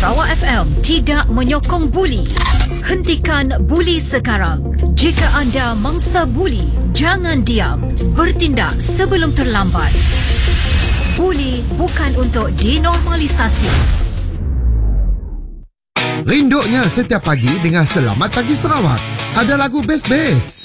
Sarawak FM tidak menyokong buli. Hentikan buli sekarang. Jika anda mangsa buli, jangan diam. Bertindak sebelum terlambat. Buli bukan untuk dinormalisasi. Rinduknya setiap pagi dengan Selamat Pagi Sarawak. Ada lagu best-best.